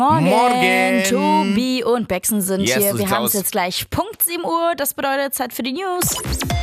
Morgen. Tobi und Bexen sind Yes, hier. so Wir sieht's haben es aus. jetzt gleich Punkt 7 Uhr. Das bedeutet Zeit für die News.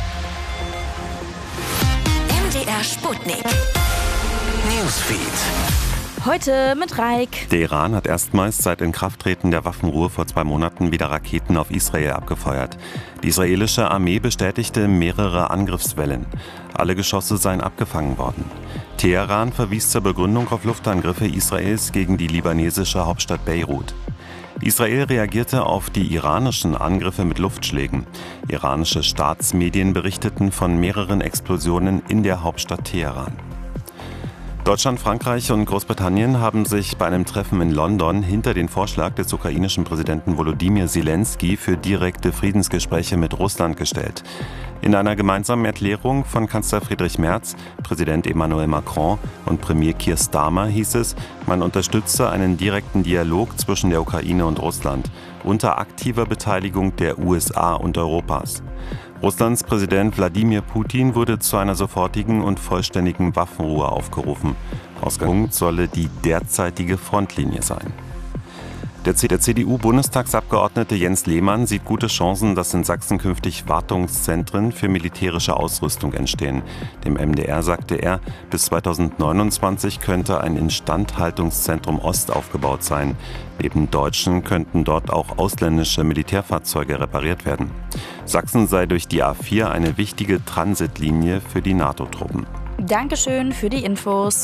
MDR Sputnik. Newsfeed. Heute mit Raik. Der Iran hat erstmals seit Inkrafttreten der Waffenruhe vor 2 Monaten wieder Raketen auf Israel abgefeuert. Die israelische Armee bestätigte mehrere Angriffswellen. Alle Geschosse seien abgefangen worden. Teheran verwies zur Begründung auf Luftangriffe Israels gegen die libanesische Hauptstadt Beirut. Israel reagierte auf die iranischen Angriffe mit Luftschlägen. Iranische Staatsmedien berichteten von mehreren Explosionen in der Hauptstadt Teheran. Deutschland, Frankreich und Großbritannien haben sich bei einem Treffen in London hinter den Vorschlag des ukrainischen Präsidenten Volodymyr Zelensky für direkte Friedensgespräche mit Russland gestellt. In einer gemeinsamen Erklärung von Kanzler Friedrich Merz, Präsident Emmanuel Macron und Premier Keir Starmer hieß es, man unterstütze einen direkten Dialog zwischen der Ukraine und Russland unter aktiver Beteiligung der USA und Europas. Russlands Präsident Wladimir Putin wurde zu einer sofortigen und vollständigen Waffenruhe aufgerufen. Ausgangspunkt solle die derzeitige Frontlinie sein. Der CDU-Bundestagsabgeordnete Jens Lehmann sieht gute Chancen, dass in Sachsen künftig Wartungszentren für militärische Ausrüstung entstehen. Dem MDR sagte er, bis 2029 könnte ein Instandhaltungszentrum Ost aufgebaut sein. Neben Deutschen könnten dort auch ausländische Militärfahrzeuge repariert werden. Sachsen sei durch die A4 eine wichtige Transitlinie für die NATO-Truppen. Dankeschön für die Infos.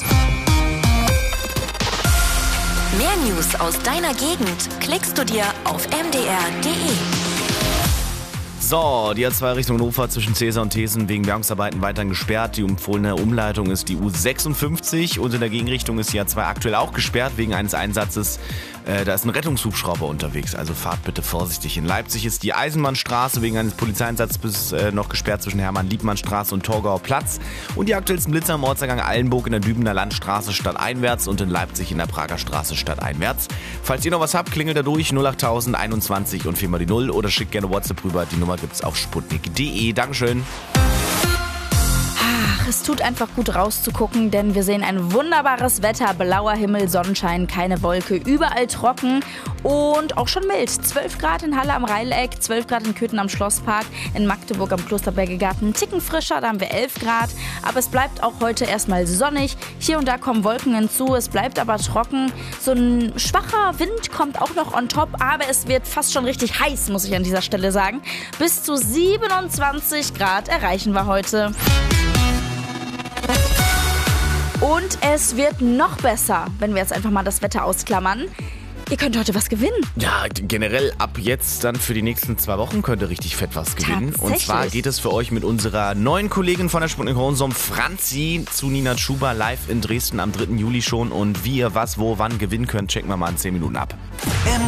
Mehr News aus deiner Gegend klickst du dir auf mdr.de. So, die A2 Richtung Hannover zwischen Cäsar und Thesen wegen Bergungsarbeiten weiterhin gesperrt. Die empfohlene Umleitung ist die U56 und in der Gegenrichtung ist die A2 aktuell auch gesperrt wegen eines Einsatzes. Da ist ein Rettungshubschrauber unterwegs, also fahrt bitte vorsichtig. In Leipzig ist die Eisenbahnstraße wegen eines Polizeieinsatzes noch gesperrt zwischen Hermann-Liebmann-Straße und Torgauer Platz. Und die aktuellsten Blitzer am Ortsangang Allenburg in der Dübener Landstraße stadteinwärts und in Leipzig in der Prager Straße stadteinwärts. Falls ihr noch was habt, klingelt da durch 08000 21 und 4 mal die 0 oder schickt gerne WhatsApp rüber. Die Nummer gibt's auf sputnik.de. Dankeschön. Es tut einfach gut rauszugucken, denn wir sehen ein wunderbares Wetter, blauer Himmel, Sonnenschein, keine Wolke, überall trocken und auch schon mild. 12 Grad in Halle am Rheileck, 12 Grad in Köthen am Schlosspark, in Magdeburg am Klosterberger Garten, einen Ticken frischer, da haben wir 11 Grad. Aber es bleibt auch heute erstmal sonnig, hier und da kommen Wolken hinzu, es bleibt aber trocken. So ein schwacher Wind kommt auch noch on top, aber es wird fast schon richtig heiß, muss ich an dieser Stelle sagen. Bis zu 27 Grad erreichen wir heute. Und es wird noch besser, wenn wir jetzt einfach mal das Wetter ausklammern. Ihr könnt heute was gewinnen. Ja, generell ab jetzt dann für die nächsten 2 Wochen könnt ihr richtig fett was gewinnen. Und Tatsächlich. zwar geht es für euch mit unserer neuen Kollegin von der Sputnik Hohensomm, Franzi, zu Nina Schuber live in Dresden am 3. Juli schon. Und wie ihr was, wo, wann gewinnen könnt, checken wir mal in 10 Minuten ab.